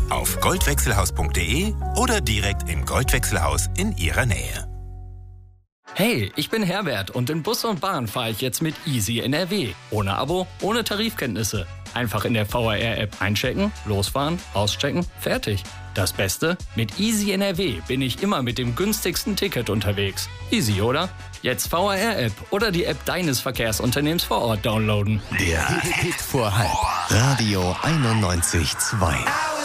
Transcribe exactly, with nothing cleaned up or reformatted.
Auf goldwechselhaus punkt de oder direkt im Goldwechselhaus in Ihrer Nähe. Hey, ich bin Herbert und in Bus und Bahn fahre ich jetzt mit Easy N R W. Ohne Abo, ohne Tarifkenntnisse. Einfach in der V R R-App einchecken, losfahren, auschecken, fertig. Das Beste? Mit Easy N R W bin ich immer mit dem günstigsten Ticket unterwegs. Easy, oder? Jetzt V R R-App oder die App deines Verkehrsunternehmens vor Ort downloaden. Der Hit vor halb. Radio einundneunzig Komma zwei.